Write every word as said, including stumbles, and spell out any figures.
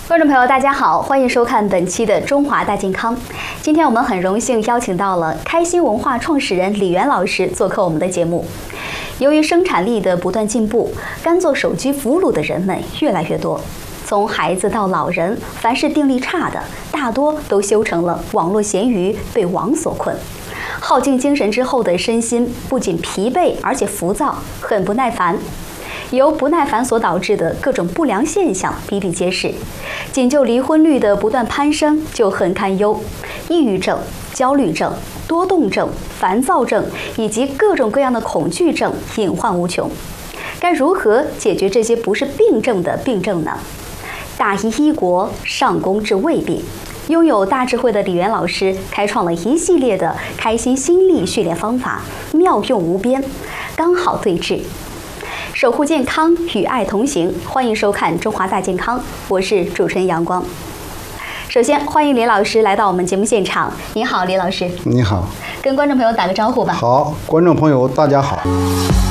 观众朋友，大家好，欢迎收看本期的《中华大健康》。今天我们很荣幸邀请到了开心文化创始人李源老师做客我们的节目。由于生产力的不断进步，甘做手机俘虏的人们越来越多。从孩子到老人，凡是定力差的，大多都修成了网络咸鱼，被网所困。耗尽精神之后的身心不仅疲惫，而且浮躁，很不耐烦。由不耐烦所导致的各种不良现象比比皆是，仅就离婚率的不断攀升就很堪忧。抑郁症、焦虑症、多动症、烦躁症以及各种各样的恐惧症隐患无穷。该如何解决这些不是病症的病症呢？大医医国，上工治未病。拥有大智慧的李源老师开创了一系列的开心心力训练方法，妙用无边，刚好对治。守护健康，与爱同行。欢迎收看《中华大健康》，我是主持人阳光。首先，欢迎李老师来到我们节目现场。你好，李老师。 你好。 跟观众朋友打个招呼吧。 好，观众朋友大家好。